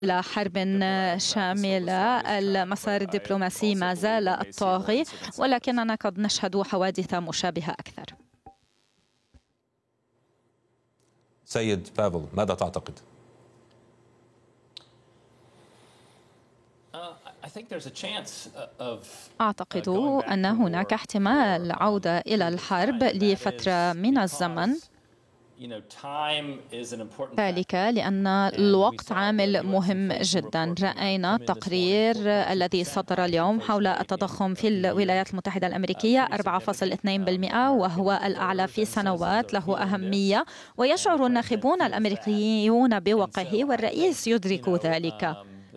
إلى حرب شاملة. المسار الدبلوماسي ما زال الطاغي، ولكننا قد نشهد حوادث مشابهة أكثر. سيد بافل، ماذا تعتقد؟ أعتقد أن هناك احتمال عودة إلى الحرب لفترة من الزمن، ذلك لأن الوقت عامل مهم جدا. رأينا التقرير الذي صدر اليوم حول التضخم في الولايات المتحدة الأمريكية 4.2%، وهو الأعلى في سنوات. له أهمية ويشعر الناخبون الأمريكيون بوقعه، والرئيس يدرك ذلك.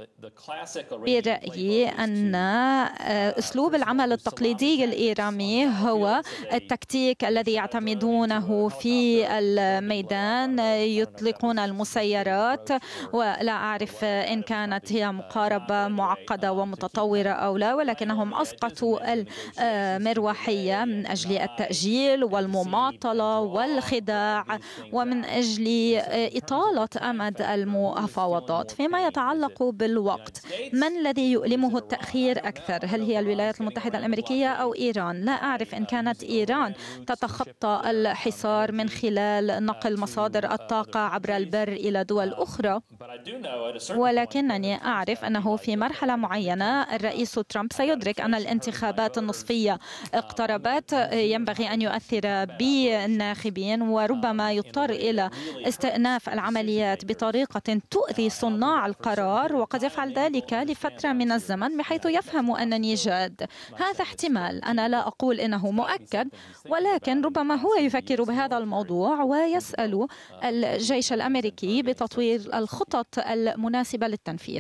برأيي أن أسلوب العمل التقليدي الإيراني هو التكتيك الذي يعتمدونه في الميدان. يطلقون المسيرات، ولا أعرف إن كانت هي مقاربة معقدة ومتطورة أو لا، ولكنهم أسقطوا المروحية من أجل التأجيل والمماطلة والخداع، ومن أجل إطالة أمد المفاوضات. فيما يتعلق بالوقت، من الذي يؤلمه التأخير أكثر؟ هل هي الولايات المتحدة الأمريكية أو إيران؟ لا أعرف إن كانت إيران تتخطى الحصار من خلال نقل مصادر الطاقة عبر البر إلى دول أخرى، ولكنني أعرف أنه في مرحلة معينة الرئيس ترامب سيدرك أن الانتخابات النصفية اقتربت. ينبغي أن يؤثر بالناخبين، وربما يضطر إلى استئناف العمليات بطريقة تؤذي صناع القرار، وقد يفعل ذلك لفترة من الزمن بحيث يفهم أنني جاد. هذا احتمال، أنا لا أقول إنه مؤكد، ولكن ربما هو يفكر بهذا الموضوع ويسأل الجيش الأمريكي بتطوير الخطط المناسبة للتنفيذ.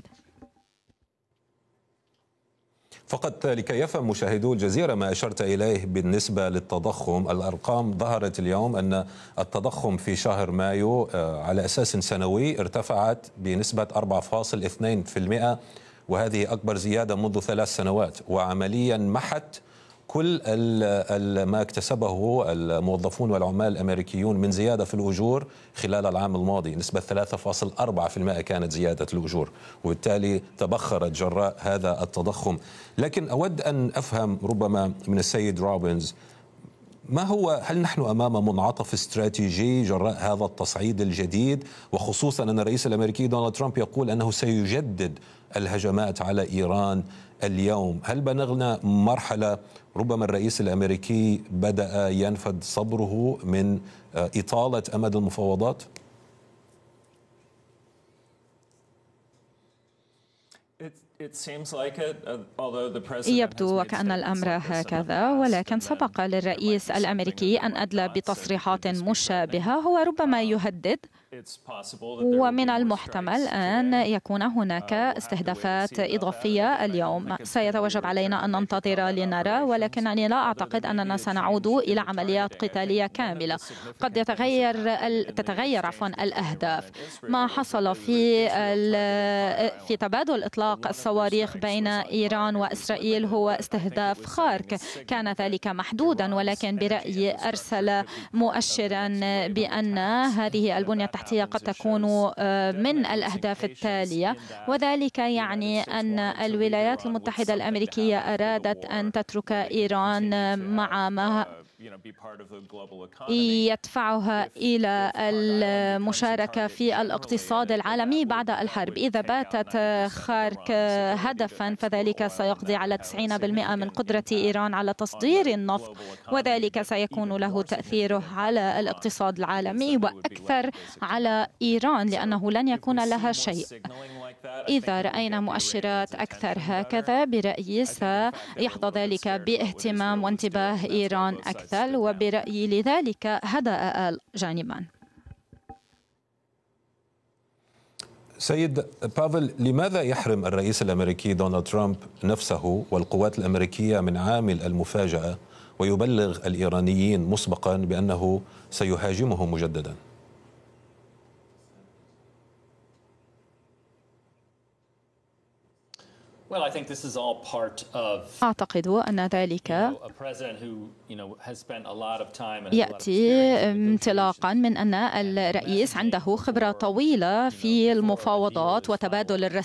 فقط لكي يفهم مشاهدو الجزيرة ما أشرت إليه بالنسبة للتضخم، الأرقام ظهرت اليوم أن التضخم في شهر مايو على أساس سنوي ارتفعت بنسبة 4.2%، وهذه أكبر زيادة منذ 3 سنوات، وعمليا محت كل ما اكتسبه الموظفون والعمال الأمريكيون من زيادة في الأجور خلال العام الماضي. نسبة 3.4% كانت زيادة الأجور، وبالتالي تبخرت جراء هذا التضخم. لكن أود أن أفهم ربما من السيد روبنز، هل نحن أمام منعطف استراتيجي جراء هذا التصعيد الجديد، وخصوصا أن الرئيس الأمريكي دونالد ترامب يقول أنه سيجدد الهجمات على إيران اليوم؟ هل بلغنا مرحلة ربما الرئيس الأمريكي بدأ ينفد صبره من إطالة أمد المفاوضات؟ يبدو وكأن الأمر هكذا، ولكن سبق للرئيس الأمريكي أن أدلى بتصريحات مشابهة. هو ربما يهدد، ومن المحتمل أن يكون هناك استهدافات إضافية اليوم. سيتوجب علينا أن ننتظر لنرى، ولكنني لا أعتقد أننا سنعود إلى عمليات قتالية كاملة. قد تتغير الأهداف. ما حصل في تبادل إطلاق الصواريخ بين إيران وإسرائيل هو استهداف خارق، كان ذلك محدودا، ولكن برأيي أرسل مؤشرا بأن هذه البنية التحتية قد تكون من الأهداف التالية، وذلك يعني أن الولايات المتحدة الأمريكية أرادت أن تترك إيران مع ما يدفعها إلى المشاركة في الاقتصاد العالمي بعد الحرب. إذا باتت خارك هدفا فذلك سيقضي على 90% من قدرة إيران على تصدير النفط، وذلك سيكون له تأثيره على الاقتصاد العالمي وأكثر على إيران، لأنه لن يكون لها شيء. إذا رأينا مؤشرات أكثر هكذا برأيي سيحظى ذلك باهتمام وانتباه إيران أكثر، وبرأيي لذلك هدأ جانبا. سيد بافل، لماذا يحرم الرئيس الأمريكي دونالد ترامب نفسه والقوات الأمريكية من عامل المفاجأة ويبلغ الإيرانيين مسبقا بأنه سيهاجمهم مجددا؟ أعتقد أن ذلك يأتي انطلاقا من أن الرئيس عنده خبرة طويلة في المفاوضات وتبادل الرسائل